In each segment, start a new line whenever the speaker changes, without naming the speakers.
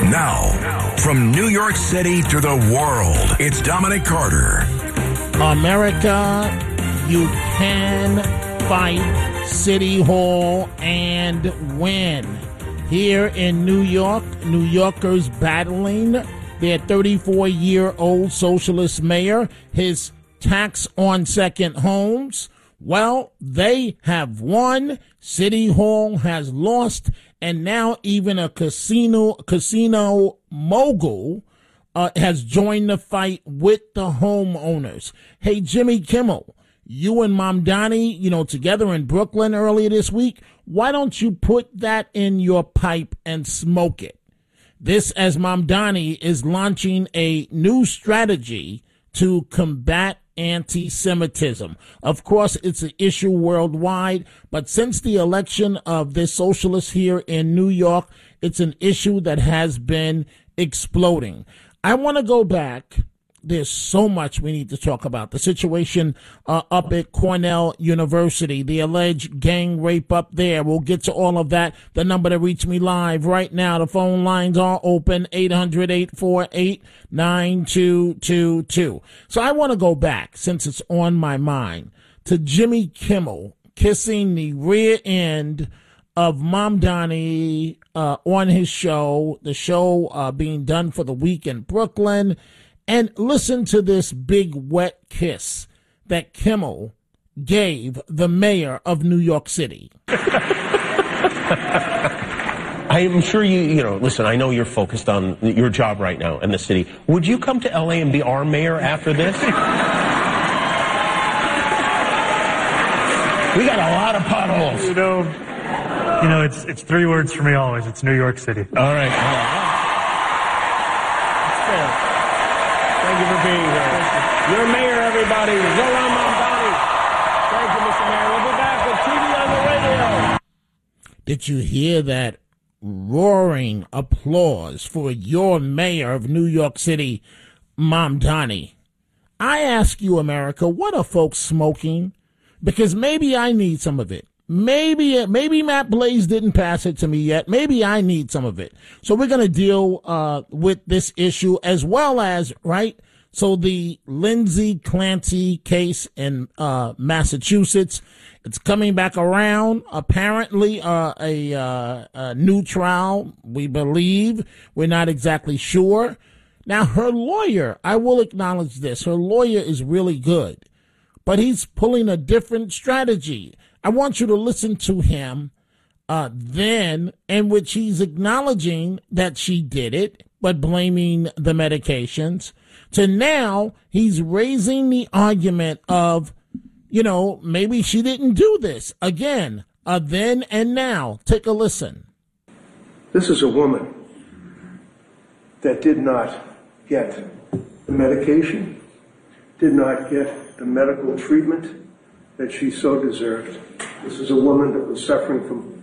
Now, from New York City to the world, it's Dominic Carter.
America, you can fight City Hall and win. Here in New York, New Yorkers battling their 34-year-old socialist mayor, his tax on second homes. Well, they have won. City Hall has lost. And now even a casino mogul has joined the fight with the homeowners. Hey, Jimmy Kimmel, you and Mamdani, together in Brooklyn earlier this week. Why don't you put that in your pipe and smoke it? This as Mamdani is launching a new strategy to combat anti-Semitism. Of course, it's an issue worldwide, but since the election of this socialist here in New York, it's an issue that has been exploding. I want to go back. There's so much we need to talk about. The situation up at Cornell University, the alleged gang rape up there. We'll get to all of that. The number to reach me live right now. The phone lines are open, 800-848-9222. So I want to go back, since it's on my mind, to Jimmy Kimmel kissing the rear end of Mamdani on his show, the show being done for the week in Brooklyn. And listen to this big wet kiss that Kimmel gave the mayor of New York City.
I am sure listen, I know you're focused on your job right now in the city. Would you come to L.A. and be our mayor after this? We got a lot of potholes.
It's three words for me always. It's New York City.
All right.
That's fair. Thank you for being here. You're mayor, everybody. Zoran Mamdani. Thank you, Mr. Mayor. We'll be back with TV on the radio. Did you hear that roaring applause for your mayor of New York City, Mamdani? I ask you, America, what are folks smoking? Because maybe I need some of it. Maybe Matt Blaze didn't pass it to me yet. Maybe I need some of it. So we're going to deal with this issue as well as, right? So the Lindsay Clancy case in Massachusetts, it's coming back around. Apparently a new trial, we believe. We're not exactly sure. Now, her lawyer, I will acknowledge this, her lawyer is really good, but he's pulling a different strategy. I want you to listen to him then, in which he's acknowledging that she did it, but blaming the medications, to now he's raising the argument of, maybe she didn't do this. Again, a then and now. Take a listen.
This is a woman that did not get the medication, did not get the medical treatment that she so deserved. This is a woman that was suffering from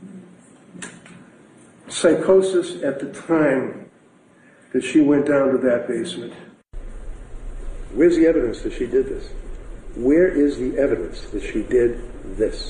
psychosis at the time that she went down to that basement. Where's the evidence that she did this? Where is the evidence that she did this?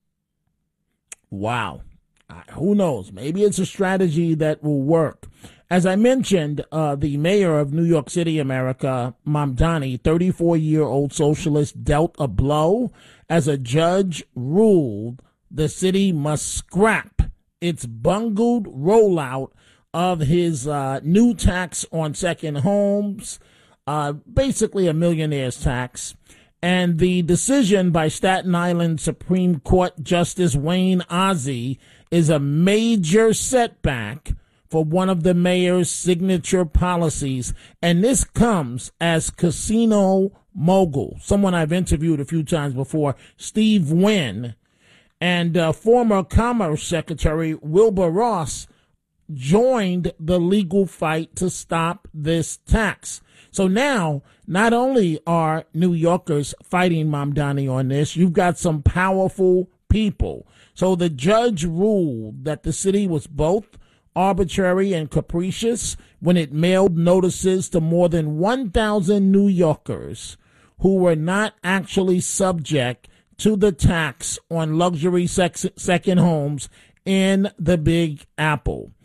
Wow. Who knows? Maybe it's a strategy that will work. As I mentioned, the mayor of New York City, America, Mamdani, 34-year-old socialist, dealt a blow as a judge ruled the city must scrap its bungled rollout of his new tax on second homes, basically a millionaire's tax. And the decision by Staten Island Supreme Court Justice Wayne Ozzie is a major setback for one of the mayor's signature policies. And this comes as casino mogul, someone I've interviewed a few times before, Steve Wynn, and former Commerce Secretary Wilbur Ross joined the legal fight to stop this tax. So now, not only are New Yorkers fighting Mamdani on this, you've got some powerful people. So the judge ruled that the city was both arbitrary and capricious when it mailed notices to more than 1,000 New Yorkers who were not actually subject to the tax on luxury second homes in the Big Apple.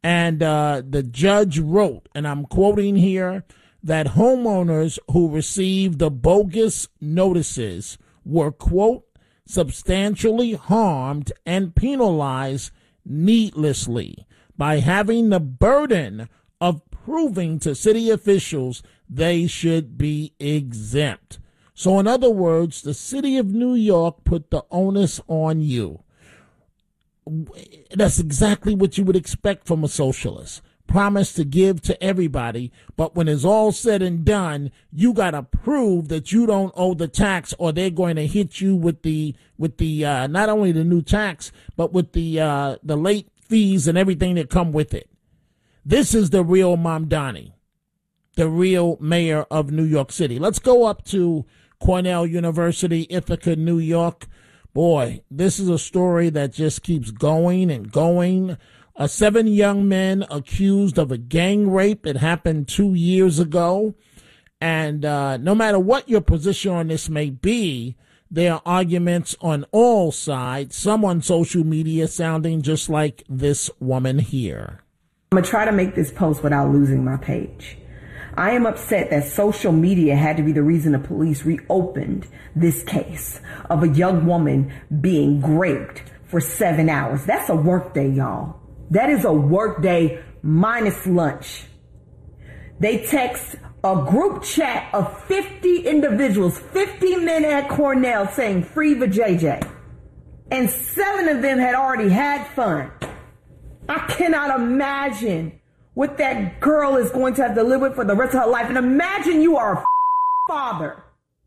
And the judge wrote, and I'm quoting here, that homeowners who received the bogus notices were, quote, substantially harmed and penalized needlessly by having the burden of proving to city officials they should be exempt. So in other words, the city of New York put the onus on you. That's exactly what you would expect from a socialist. Promise to give to everybody, but when it's all said and done, you got to prove that you don't owe the tax, or they're going to hit you with the not only the new tax, but with the late fees and everything that come with it. This is the real Mamdani, the real mayor of New York City. Let's go up to Cornell University, Ithaca, New York. Boy, this is a story that just keeps going and going. 7 young men accused of a gang rape. It happened 2 years ago. And no matter what your position on this may be, there are arguments on all sides, some on social media sounding just like this woman here.
I'm going to try to make this post without losing my page. I am upset that social media had to be the reason the police reopened this case of a young woman being raped for 7 hours. That's a work day, y'all. That is a work day minus lunch. They text a group chat of 50 individuals, 50 men at Cornell saying free vajayjay. And 7 of them had already had fun. I cannot imagine what that girl is going to have to live with for the rest of her life. And imagine you are a father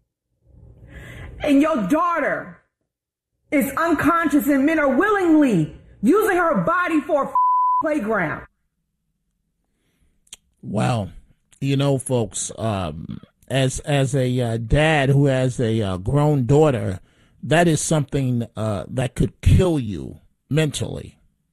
and your daughter is unconscious and men are willingly using her body for a playground.
Well, you know, folks, as a dad who has a grown daughter, that is something that could kill you mentally.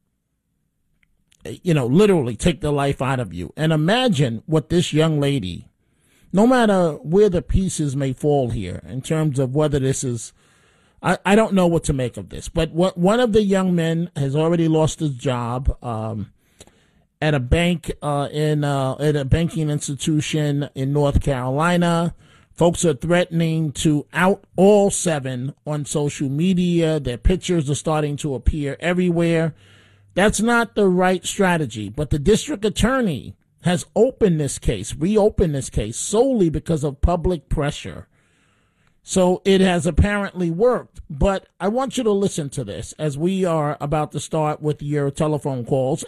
You know, literally take the life out of you. And imagine what this young lady, no matter where the pieces may fall here in terms of whether this is, I don't know what to make of this, but one of the young men has already lost his job at a bank at a banking institution in North Carolina. Folks are threatening to out all 7 on social media. Their pictures are starting to appear everywhere. That's not the right strategy, but the district attorney has reopened this case solely because of public pressure. So it has apparently worked, but I want you to listen to this as we are about to start with your telephone calls,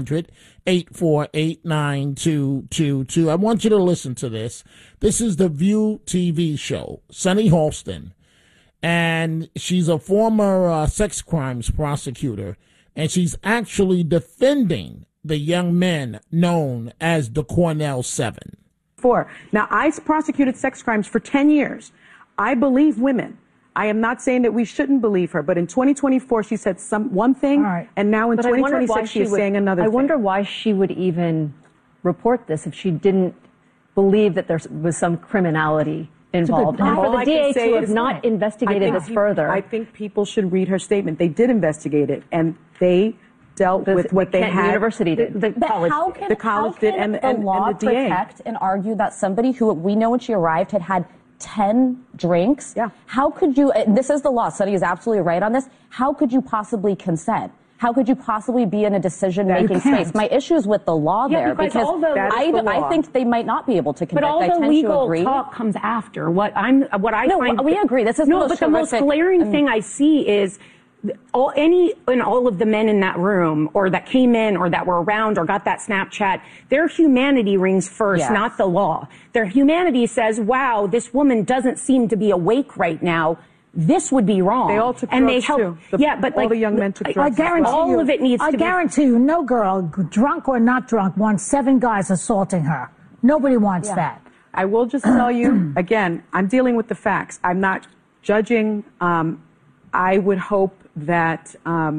800-848-9222. I want you to listen to this. This is the View TV show, Sunny Halston, and she's a former sex crimes prosecutor, and she's actually defending the young men known as the Cornell 7.
Now, I prosecuted sex crimes for 10 years. I believe women. I am not saying that we shouldn't believe her, but in 2024, she said one thing, right, and now in 2026, she is saying another thing.
I wonder why she would even report this if she didn't believe that there was some criminality involved. And for the DA to have not investigated this further.
I think people should read her statement. They did investigate it, and they dealt with what they had.
The university did.
The college did, and the
law
the DA.
protect and argue that somebody who we know when she arrived had 10 drinks?
Yeah.
How could you, this is the law, Sunny is absolutely right on this, how could you possibly consent? How could you possibly be in a decision-making space? My issue is with the law there, because I think they might not be able to convict.
But all the legal talk comes after. We
agree. This is
but the most glaring thing I see is all of the men in that room, or that came in, or that were around, or got that Snapchat, their humanity rings first, not the law. Their humanity says, wow, this woman doesn't seem to be awake right now. This would be wrong.
They all took drugs too. All the young men took drugs.
All of it needs to be.
I guarantee you, no girl, drunk or not drunk, wants 7 guys assaulting her. Nobody wants that.
I will just tell you, again, I'm dealing with the facts. I'm not judging. I would hope that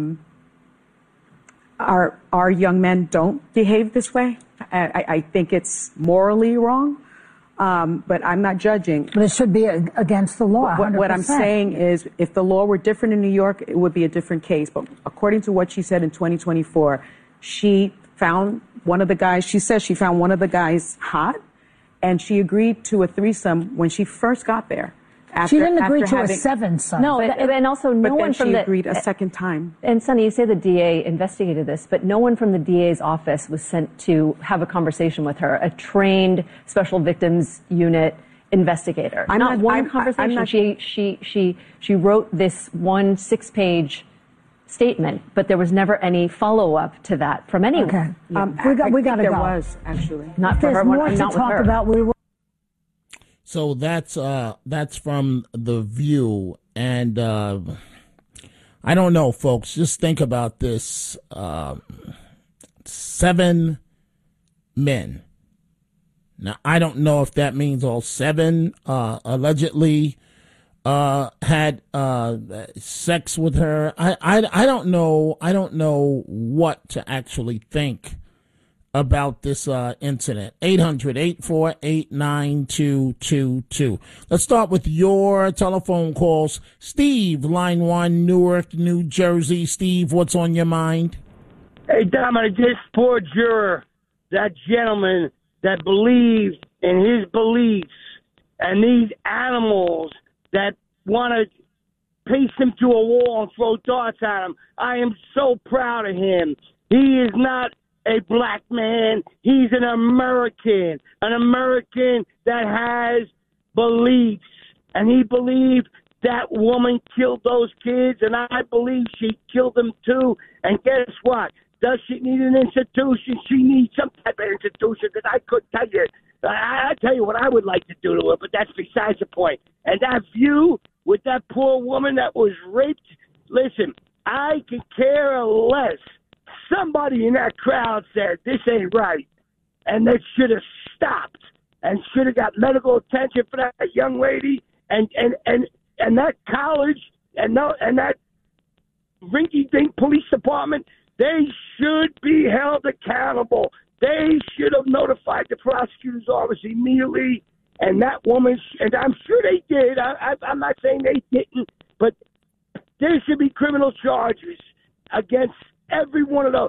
our young men don't behave this way. I think it's morally wrong. But I'm not judging.
But it should be against the law.
What I'm saying is, if the law were different in New York, it would be a different case. But according to what she said in 2024, she found one of the guys, she says she found one of the guys hot, and she agreed to a threesome when she first got there.
She didn't agree to a 7, son.
No, and also no one from
she agreed a second time.
And Sonny, you say the DA investigated this, but no one from the DA's office was sent to have a conversation with her, a trained Special Victims Unit investigator. Not one conversation. She wrote this 1 6-page statement, but there was never any follow-up to that from anyone.
Okay. We got to go.
There was, actually.
Not for her.
There's more to talk about.
So that's from The View, and I don't know, folks. Just think about this: 7 men. Now, I don't know if that means all 7 allegedly had sex with her. I don't know. I don't know what to actually think about this incident. 800-848-9222. Let's start with your telephone calls. Steve, line 1, Newark, New Jersey. Steve, what's on your mind?
Hey, Dominic, this poor juror, that gentleman that believes in his beliefs, and these animals that want to pace him to a wall and throw darts at him. I am so proud of him. He is not a black man. He's an American that has beliefs. And he believed that woman killed those kids, and I believe she killed them too. And guess what? Does she need an institution? She needs some type of institution, because I could tell you. I tell you what I would like to do to her, but that's besides the point. And that view with that poor woman that was raped, listen, I could care less. Somebody in that crowd said, this ain't right. And they should have stopped and should have got medical attention for that young lady and that college and that rinky-dink police department. They should be held accountable. They should have notified the prosecutor's office immediately. And that woman, and I'm sure they did. I'm not saying they didn't, but there should be criminal charges against every one of those.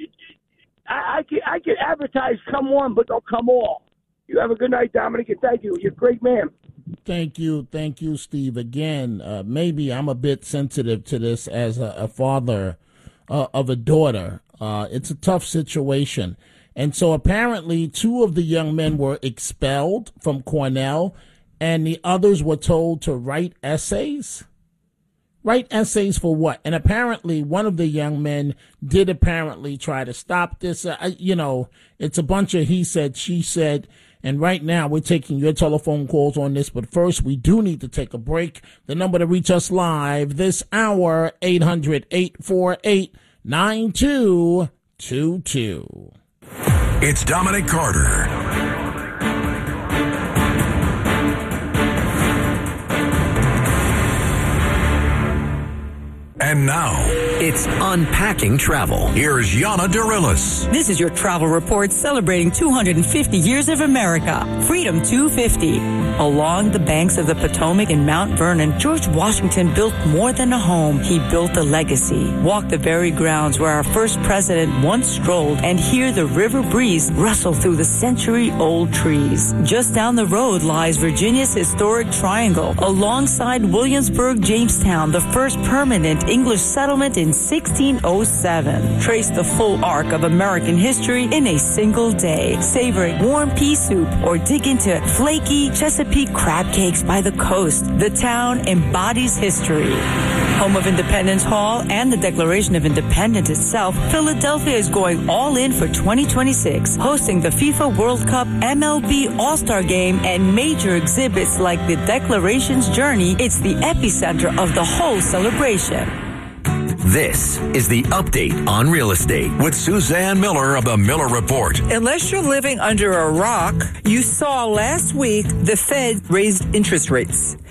I can advertise come one, but don't come all. You have a good night, Dominic, and thank you. You're a great man.
Thank you, Steve. Again, maybe I'm a bit sensitive to this as a father of a daughter. It's a tough situation. And so apparently 2 of the young men were expelled from Cornell, and the others were told to write essays. Write essays for what? And apparently one of the young men did apparently try to stop this. It's a bunch of he said, she said. And right now we're taking your telephone calls on this. But first, we do need to take a break. The number to reach us live this hour, 800-848-9222.
It's Dominic Carter. And now,
it's Unpacking Travel.
Here's Yana Dirilis.
This is your travel report celebrating 250 years of America. Freedom 250. Along the banks of the Potomac in Mount Vernon, George Washington built more than a home. He built a legacy. Walk the very grounds where our first president once strolled and hear the river breeze rustle through the century-old trees. Just down the road lies Virginia's historic triangle. Alongside Williamsburg, Jamestown, the first permanent English settlement in 1607. Trace the full arc of American history in a single day. Savor warm pea soup or dig into flaky Chesapeake crab cakes by the coast. The town embodies history. Home of Independence Hall and the Declaration of Independence itself, Philadelphia is going all in for 2026, hosting the FIFA World Cup, MLB All-Star Game, and major exhibits like the Declaration's Journey. It's the epicenter of the whole celebration.
This is the Update on Real Estate
with Suzanne Miller of the Miller Report.
Unless you're living under a rock, you saw last week the Fed raised interest rates.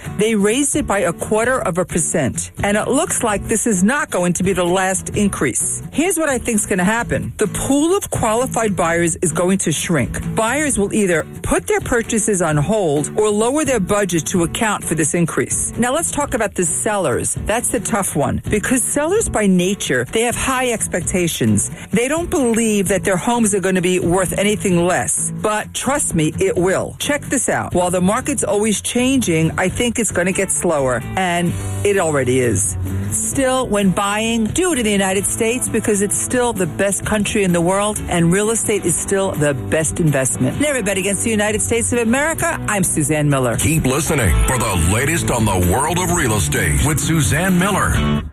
They raised it by 0.25%. And it looks like this is not going to be the last increase. Here's what I think is going to happen. The pool of qualified buyers is going to shrink. Buyers will either put their purchases on hold or lower their budget to account for this increase. Now let's talk about the sellers. That's the tough one, because sellers by nature, they have high expectations. They don't believe that their homes are going to be worth anything less. But trust me, it will. Check this out. While the market's always changing, I think it's going to get slower, and it already is. Still, when buying, do it in the United States because it's still the best country in the world, and real estate is still the best investment. Never bet against the United States of America. I'm Suzanne Miller.
Keep listening for the latest on the world of real estate with Suzanne Miller.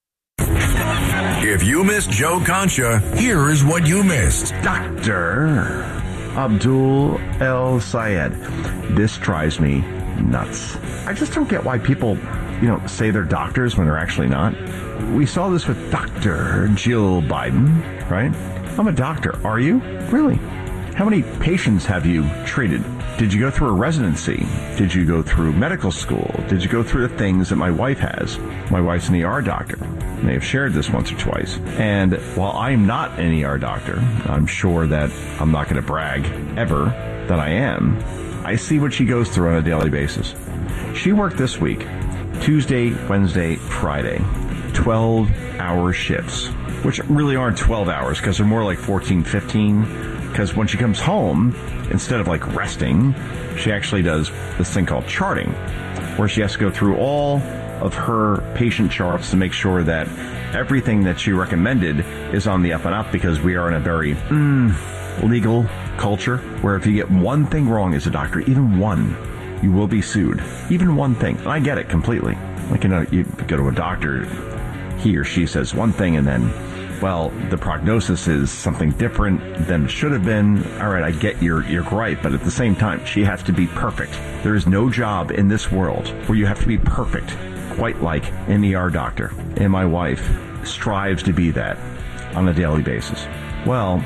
If you missed Joe Concha, here is what you missed.
Dr. Abdul El Sayed. This drives me nuts. I just don't get why people, say they're doctors when they're actually not. We saw this with Dr. Jill Biden, right? I'm a doctor. Are you? Really? How many patients have you treated? Did you go through a residency? Did you go through medical school? Did you go through the things that my wife has? My wife's an ER doctor. I may have shared this once or twice. And while I'm not an ER doctor, I'm sure that I'm not going to brag ever that I am. I see what she goes through on a daily basis. She worked this week, Tuesday, Wednesday, Friday, 12-hour shifts, which really aren't 12 hours because they're more like 14, 15. Because when she comes home, instead of resting, she actually does this thing called charting, where she has to go through all of her patient charts to make sure that everything that she recommended is on the up and up, because we are in a very legal culture where if you get one thing wrong as a doctor, even one, you will be sued. Even one thing. And I get it completely. You go to a doctor, he or she says one thing and then, well, the prognosis is something different than it should have been. All right, I get your gripe, but at the same time, she has to be perfect. There is no job in this world where you have to be perfect, quite like an ER doctor. And my wife strives to be that on a daily basis. Well,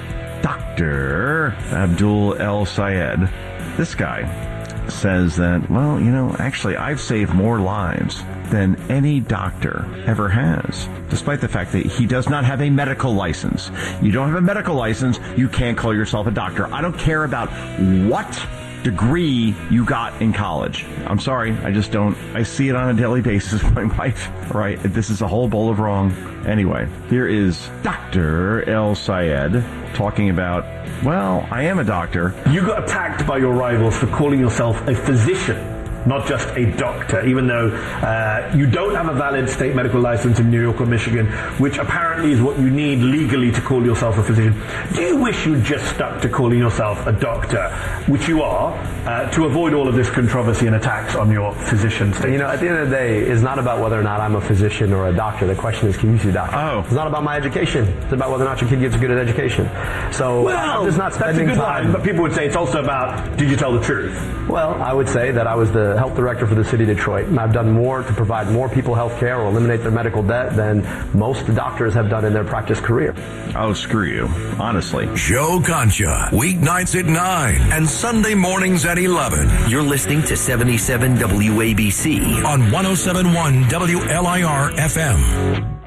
Dr. Abdul El Sayed, this guy says that, actually, I've saved more lives than any doctor ever has, despite the fact that he does not have a medical license. You don't have a medical license, you can't call yourself a doctor. I don't care about what degree you got in college. I'm sorry, I just don't. I see it on a daily basis with my wife. Right, this is a whole bowl of wrong. Anyway, here is Dr. El Sayed talking about, I am a doctor.
You got attacked by your rivals for calling yourself a physician, not just a doctor, even though you don't have a valid state medical license in New York or Michigan, which apparently is what you need legally to call yourself a physician. Do you wish you'd just stuck to calling yourself a doctor, which you are, to avoid all of this controversy and attacks on your physician status?
At the end of the day, it's not about whether or not I'm a physician or a doctor. The question is, can you see a doctor?
Oh.
It's not about my education. It's about whether or not your kid gets a good education. So I'm just not spending
that's a good
time.
line, but people would say it's also about, did you tell the truth?
Well, I would say that I was the health director for the city of Detroit, and I've done more to provide more people health care or eliminate their medical debt than most doctors have done in their practice career.
Oh, screw you. Honestly.
Joe Concha, weeknights at 9 and Sunday mornings at 11.
You're listening to 77 WABC
on 107.1 WLIR FM.